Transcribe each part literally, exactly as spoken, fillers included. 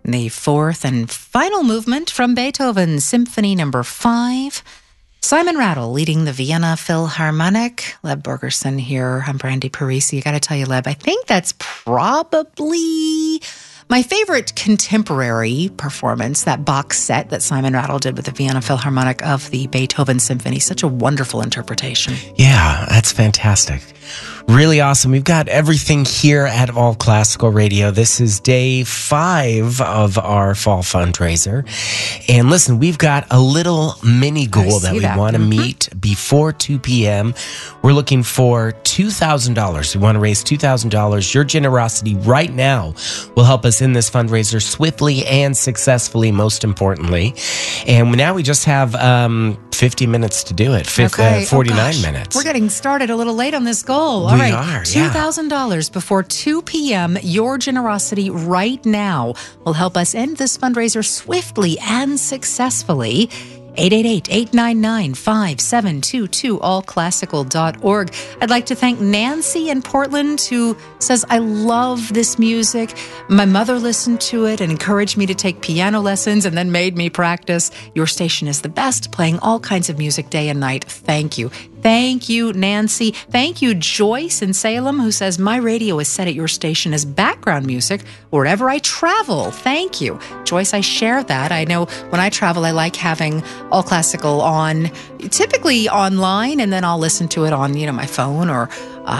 The fourth and final movement from Beethoven, Symphony Number Five. Simon Rattle leading the Vienna Philharmonic. Leb Bergerson here. I'm Brandy Parisi. I got to tell you, Leb, I think that's probably my favorite contemporary performance, that box set that Simon Rattle did with the Vienna Philharmonic of the Beethoven Symphony. Such a wonderful interpretation. Yeah, that's fantastic. Really awesome. We've got everything here at All Classical Radio. This is day five of our fall fundraiser. And listen, we've got a little mini goal that we that. want to mm-hmm. meet before two p.m. We're looking for two thousand dollars. We want to raise two thousand dollars. Your generosity right now will help us in this fundraiser swiftly and successfully, most importantly. And now we just have um, fifty minutes to do it. Fifth, okay. uh, forty-nine oh, minutes. We're getting started a little late on this goal. All we right. are, two thousand dollars yeah. before two p.m. Your generosity right now will help us end this fundraiser swiftly and successfully. eight eight eight, eight nine nine, five seven two two, all classical dot org. I'd like to thank Nancy in Portland, who says, I love this music. My mother listened to it and encouraged me to take piano lessons and then made me practice. Your station is the best, playing all kinds of music day and night. Thank you. Thank you, Nancy. Thank you, Joyce in Salem, who says, my radio is set at your station as background music wherever I travel. Thank you. Joyce, I share that. I know when I travel, I like having All Classical on, typically online, and then I'll listen to it on, you know, my phone or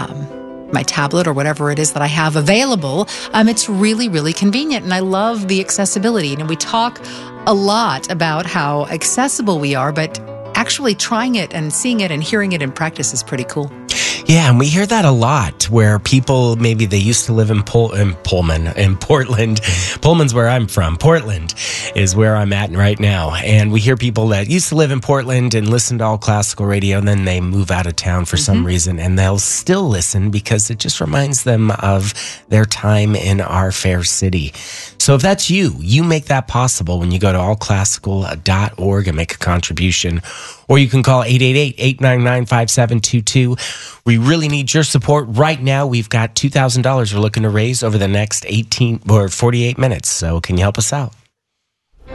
um, my tablet or whatever it is that I have available. Um, it's really, really convenient, and I love the accessibility. You know, we talk a lot about how accessible we are, but actually trying it and seeing it and hearing it in practice is pretty cool. Yeah, and we hear that a lot where people, maybe they used to live in, Pol- in Pullman, in Portland. Pullman's where I'm from. Portland is where I'm at right now. And we hear people that used to live in Portland and listen to All Classical Radio, and then they move out of town for mm-hmm. some reason, and they'll still listen because it just reminds them of their time in our fair city. So if that's you, you make that possible when you go to all classical dot org and make a contribution. Or you can call eight eight eight, eight nine nine, five seven two two. We really need your support right now. We've got two thousand dollars we're looking to raise over the next eighteen or forty-eight minutes. So can you help us out?